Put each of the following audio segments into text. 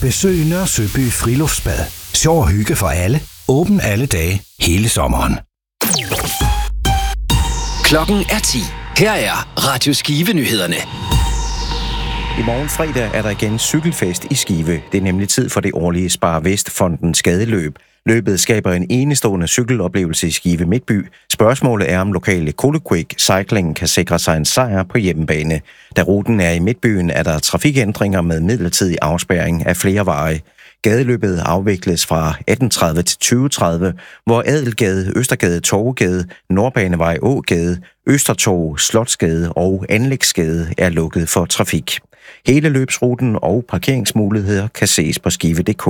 Besøg Nørre Søby Friluftsbad. Sjov og hygge for alle. Åben alle dage, hele sommeren. Klokken er 10. Her er Radio Skive-nyhederne. I morgen fredag er der igen cykelfest i Skive. Det er nemlig tid for det årlige Spar Vest-fondens gadeløb. Løbet skaber en enestående cykeloplevelse i Skive Midtby. Spørgsmålet er, om lokale Koloquick Cycling kan sikre sig en sejr på hjemmebane. Da ruten er i Midtbyen, er der trafikændringer med midlertidig afspærring af flere veje. Gadeløbet afvikles fra 18:30 til 20:30, hvor Adelgade, Østergade, Torvegade, Nordbanevej, Ågade, Østertorv, Slotsgade og Anlægsgade er lukket for trafik. Hele løbsruten og parkeringsmuligheder kan ses på skive.dk.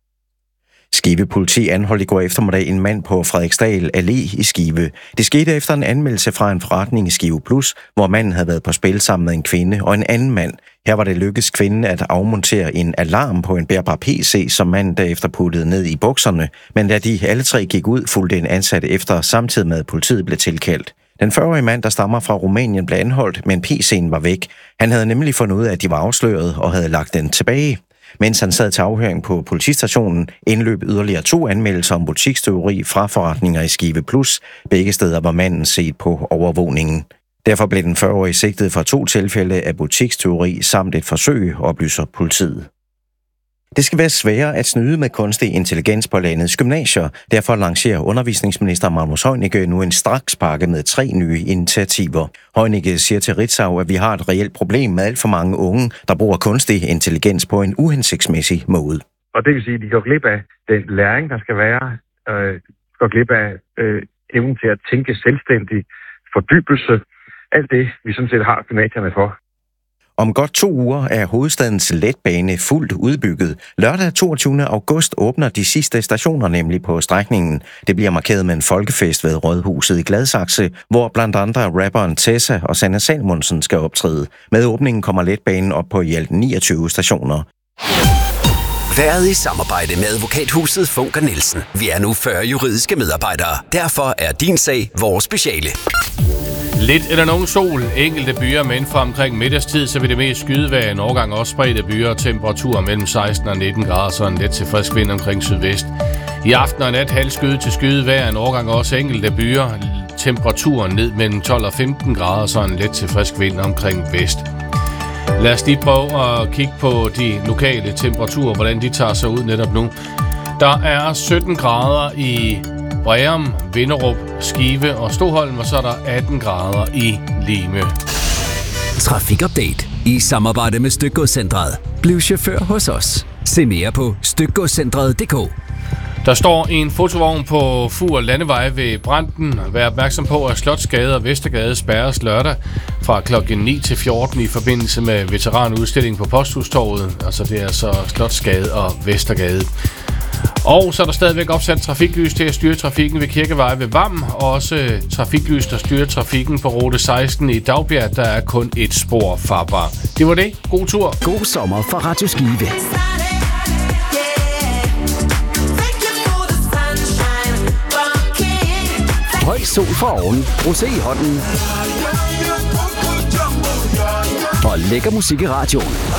Skive Politi anholdt i går eftermiddag en mand på Frederiksdal Allé i Skive. Det skete efter en anmeldelse fra en forretning i Skive Plus, hvor manden havde været på spil sammen med en kvinde og en anden mand. Her var det lykkedes kvinden at afmontere en alarm på en bærbar PC, som manden derefter puttede ned i bukserne. Men da de alle tre gik ud, fulgte en ansat efter, samtidig med at politiet blev tilkaldt. Den 40-årige mand, der stammer fra Rumænien, blev anholdt, men PC'en var væk. Han havde nemlig fundet ud af, at de var afsløret og havde lagt den tilbage. Mens han sad til afhøring på politistationen, indløb yderligere 2 anmeldelser om butikstyveri fra forretninger i Skive Plus. Begge steder var manden set på overvågningen. Derfor blev den 40-årige sigtet for 2 tilfælde af butikstyveri samt et forsøg, oplyser politiet. Det skal være sværere at snyde med kunstig intelligens på landets gymnasier. Derfor lancerer undervisningsminister Magnus Heunicke nu en strakspakke med 3 nye initiativer. Heunicke siger til Ritzau, at vi har et reelt problem med alt for mange unge, der bruger kunstig intelligens på en uhensigtsmæssig måde. Og det vil sige, at de går glip af den læring, der skal være, går glip af evnen til at tænke selvstændig, fordybelse, alt det, vi sådan set har gymnasierne for. Om godt 2 uger er hovedstadens letbane fuldt udbygget. Lørdag 22. august åbner de sidste stationer nemlig på strækningen. Det bliver markeret med en folkefest ved Rådhuset i Gladsaxe, hvor blandt andre rapperen Tessa og Sanne Salmonsen skal optræde. Med åbningen kommer letbanen op på i alt 29 stationer. Været i samarbejde med advokathuset Funker Nielsen. Vi er nu 40 juridiske medarbejdere. Derfor er din sag vores speciale. Lidt eller nogen sol, enkelte byer, men fra omkring middagstid, så vil det mest skyde være en overgang også spredte byer og temperaturer mellem 16 og 19 grader, så en let til frisk vind omkring sydvest. I aften og nat halvskyde til skyde vejr, en overgang også enkelte byer, temperaturen ned mellem 12 og 15 grader, så en let til frisk vind omkring vest. Lad os lige prøve at kigge på de lokale temperaturer, hvordan de tager sig ud netop nu. Der er 17 grader i Breum, Vinderup, Skive og Stoholm, og så er der 18 grader i Lime. Trafikupdate i samarbejde med Stykgodscentret. Bliv chauffør hos os. Se mere på stykgodscentret.dk. Der står en fotovogn på Fur Landevej ved Branden. Vær opmærksom på, at Slotsgade og Vestergade spærres lørdag fra kl. 9 til 14 i forbindelse med veteranudstilling på Posthustorvet. Altså det er så Slotsgade og Vestergade. Og så er der stadigvæk opsat trafiklys til at styre trafikken ved Kirkevej ved Vam, og også trafiklys, der styrer trafikken på rute 16 i Dagbjerg. Der er kun et spor farbar. Det var det. God tur. God sommer fra Radio Skive. Høj sol for oven, rosé i hånden og lækker musik i radioen.